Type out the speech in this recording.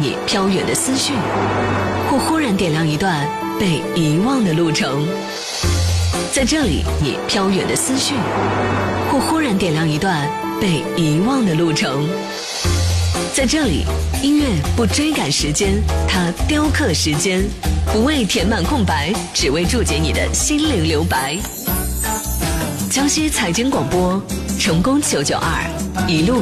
你飘远的思绪，或忽然点亮一段被遗忘的路程。在这里，你飘远的思绪，或忽然点亮一段被遗忘的路程。在这里，音乐不追赶时间，它雕刻时间，不为填满空白，只为注解你的心灵留白。江西财经广播，成功992，一路